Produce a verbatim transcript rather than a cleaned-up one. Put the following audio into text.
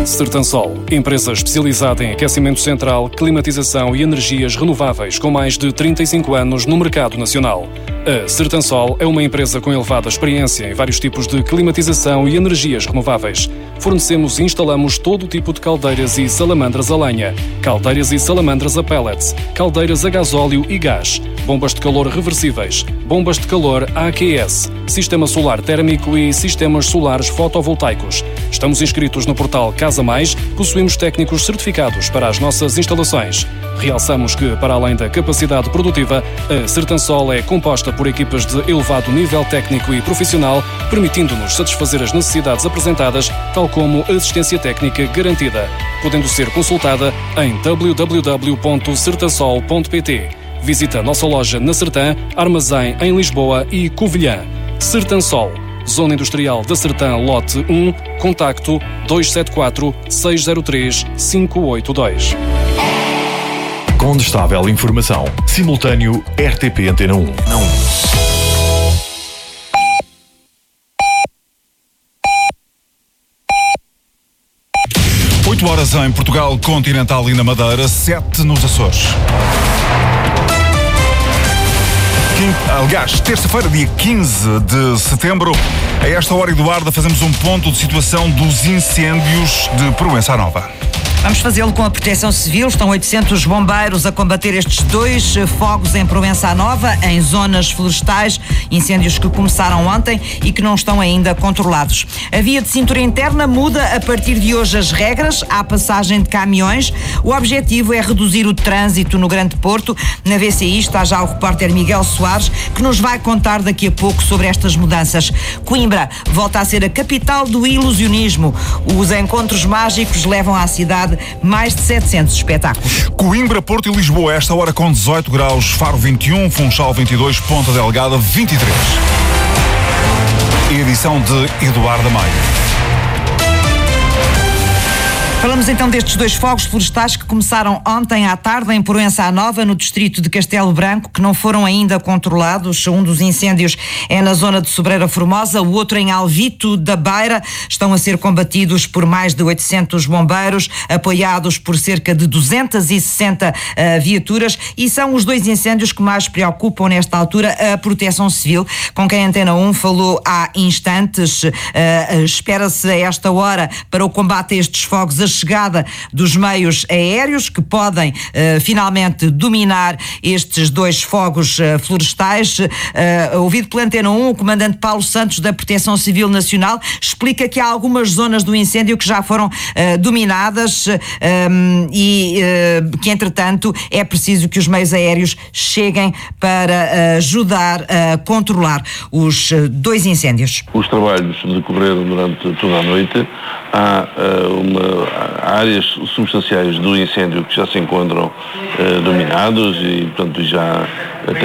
Sertansol, empresa especializada em aquecimento central, climatização e energias renováveis com mais de trinta e cinco anos no mercado nacional. A Sertansol é uma empresa com elevada experiência em vários tipos de climatização e energias renováveis. Fornecemos e instalamos todo o tipo de caldeiras e salamandras a lenha, caldeiras e salamandras a pellets, caldeiras a gasóleo e gás, bombas de calor reversíveis, bombas de calor A Q S, sistema solar térmico e sistemas solares fotovoltaicos. Estamos inscritos no portal Casa Mais, possuímos técnicos certificados para as nossas instalações. Realçamos que, para além da capacidade produtiva, a Sertansol é composta por equipas de elevado nível técnico e profissional, permitindo-nos satisfazer as necessidades apresentadas, tal como assistência técnica garantida, podendo ser consultada em w w w ponto sertansol ponto p t. Visita a nossa loja na Sertã, armazém em Lisboa e Covilhã. Sertansol, Zona Industrial da Sertã, lote um, contacto dois sete quatro, seis zero três, cinco oito dois. Condestável informação. Simultâneo R T P Antena um. Não. oito horas em Portugal Continental e na Madeira, sete nos Açores. Aliás, terça-feira, dia quinze de setembro, a esta hora, Eduarda, fazemos um ponto de situação dos incêndios de Proença Nova. Vamos fazê-lo com a Proteção Civil. Estão oitocentos bombeiros a combater estes dois fogos em Proença Nova, em zonas florestais, incêndios que começaram ontem e que não estão ainda controlados. A via de cintura interna muda a partir de hoje as regras, há passagem de caminhões. O objetivo é reduzir o trânsito no Grande Porto. Na V C I está já o repórter Miguel Soares, que nos vai contar daqui a pouco sobre estas mudanças. Coimbra volta a ser a capital do ilusionismo. Os encontros mágicos levam à cidade mais de setecentos espetáculos. Coimbra, Porto e Lisboa, esta hora com dezoito graus, Faro vinte e um, Funchal vinte e dois, Ponta Delgada vinte e três. Edição de Eduardo Maia. Falamos então destes dois fogos florestais que começaram ontem à tarde em Proença Nova, no distrito de Castelo Branco, que não foram ainda controlados. Um dos incêndios é na zona de Sobreira Formosa, o outro em Alvito da Beira. Estão a ser combatidos por mais de oitocentos bombeiros, apoiados por cerca de duzentas e sessenta uh, viaturas, e são os dois incêndios que mais preocupam nesta altura a Proteção Civil, com quem a Antena um falou há instantes. Uh, espera-se a esta hora, para o combate a estes fogos, a chegada dos meios aéreos que podem uh, finalmente dominar estes dois fogos uh, florestais. Uh, ouvido pela Antena um, o comandante Paulo Santos da Proteção Civil Nacional explica que há algumas zonas do incêndio que já foram uh, dominadas uh, um, e uh, que entretanto é preciso que os meios aéreos cheguem para uh, ajudar a controlar os uh, dois incêndios. Os trabalhos decorreram durante toda a noite. Há uh, uma Há áreas substanciais do incêndio que já se encontram uh, dominados e, portanto, já